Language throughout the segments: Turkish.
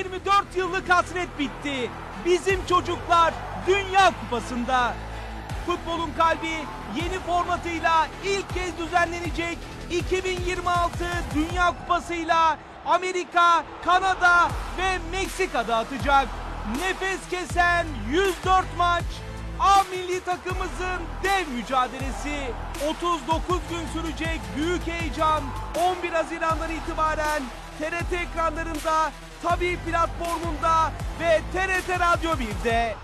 24 yıllık hasret bitti. Bizim çocuklar Dünya Kupası'nda. Futbolun kalbi yeni formatıyla ilk kez düzenlenecek 2026 Dünya Kupası'yla Amerika, Kanada ve Meksika'da atacak. Nefes kesen 104 maç, A milli takımımızın dev mücadelesi. 39 gün sürecek büyük heyecan 11 Haziran'dan itibaren TRT ekranlarında, Tabii platformunda ve TRT Radyo 1'de.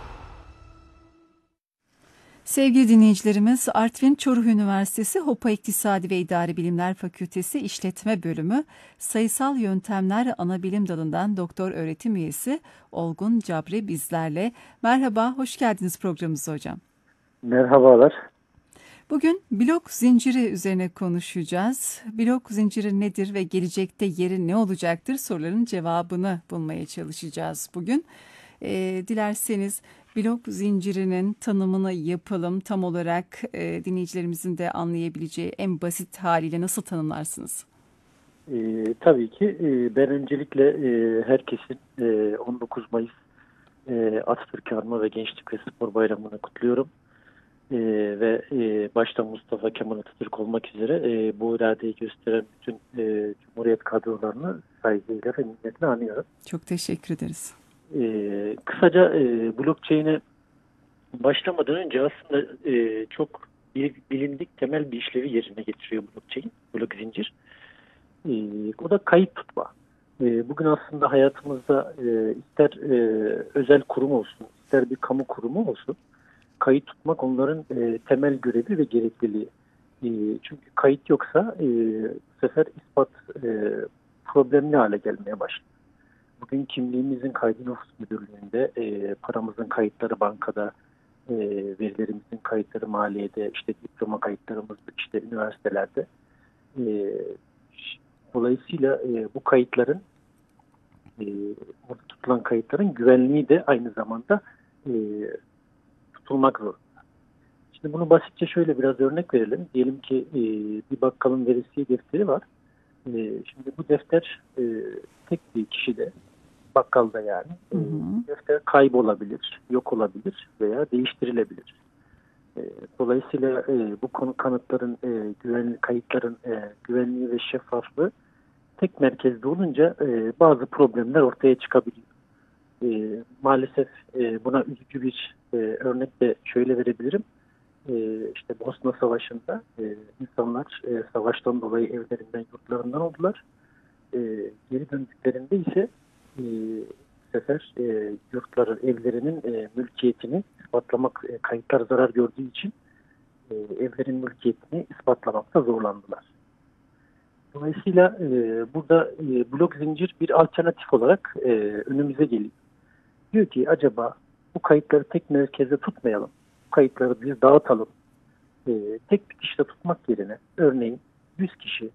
Sevgili dinleyicilerimiz, Artvin Çoruh Üniversitesi Hopa İktisadi ve İdari Bilimler Fakültesi İşletme Bölümü Sayısal Yöntemler Anabilim Dalı'ndan doktor öğretim üyesi Olgun Cabri bizlerle. Merhaba, hoş geldiniz programımıza hocam. Merhabalar. Bugün blok zinciri üzerine konuşacağız. Blok zinciri nedir ve gelecekte yeri ne olacaktır soruların cevabını bulmaya çalışacağız bugün. Dilerseniz blok zincirinin tanımını yapalım. Tam olarak dinleyicilerimizin de anlayabileceği en basit haliyle nasıl tanımlarsınız? Tabii ki ben öncelikle herkesin 19 Mayıs Atatürk Anma ve Gençlik ve Spor Bayramı'nı kutluyorum. Ve başta Mustafa Kemal Atatürk olmak üzere bu iradeyi gösteren bütün Cumhuriyet kadrolarını saygıyla ve minnetle anıyorum. Çok teşekkür ederiz. Kısaca blockchain'e başlamadan önce aslında çok bilindik temel bir işlevi yerine getiriyor blockchain, blok zincir. O da kayıt tutma. Bugün aslında hayatımızda ister özel kurum olsun, ister bir kamu kurumu olsun, kayıt tutmak onların temel görevi ve gerekliliği. Çünkü kayıt yoksa bu sefer ispat problemli hale gelmeye başlar. Bugün kimliğimizin kaydı nüfus müdürlüğünde, paramızın kayıtları bankada, verilerimizin kayıtları maliyede, işte diploma kayıtlarımız işte üniversitelerde. Dolayısıyla bu kayıtların, orada tutulan kayıtların güvenliği de aynı zamanda tutulmak zorunda. Şimdi bunu basitçe şöyle biraz örnek verelim. Diyelim ki bir bakkalın veresiye defteri var. Şimdi bu defter tek bir kişide, bakkalda yani, defter kaybolabilir, yok olabilir veya değiştirilebilir. Dolayısıyla bu konu kanıtların, kayıtların güvenliği ve şeffaflığı tek merkezde olunca bazı problemler ortaya çıkabiliyor. Maalesef buna üzücü bir örnek de şöyle verebilirim. İşte Bosna Savaşı'nda insanlar savaştan dolayı evlerinden, yurtlarından oldular. Geri döndüklerinde ise bu sefer yurtları, evlerinin mülkiyetini ispatlamak, kayıtlar zarar gördüğü için evlerin mülkiyetini ispatlamakta zorlandılar. Dolayısıyla burada blok zincir bir alternatif olarak önümüze geliyor. Diyor ki acaba bu kayıtları tek merkezde tutmayalım. Bu kayıtları biz dağıtalım. Tek bir kişide tutmak yerine örneğin 100 kişi